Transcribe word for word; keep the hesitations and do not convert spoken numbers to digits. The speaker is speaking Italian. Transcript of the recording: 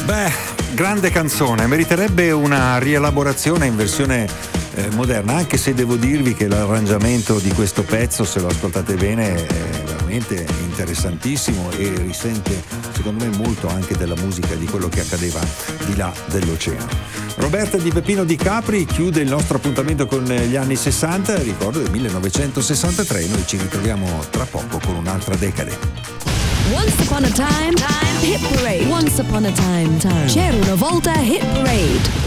Beh, grande canzone, meriterebbe una rielaborazione in versione eh, moderna, anche se devo dirvi che l'arrangiamento di questo pezzo, se lo ascoltate bene, è veramente interessantissimo e risente, secondo me, molto anche della musica di quello che accadeva di là dell'oceano. Roberta Di Peppino Di Capri chiude il nostro appuntamento con gli anni sessanta, ricordo del millenovecentosessantatré. Noi ci ritroviamo tra poco con un'altra decade. Once upon a time, time, hit parade. Once upon a time, time. C'era una volta hit parade.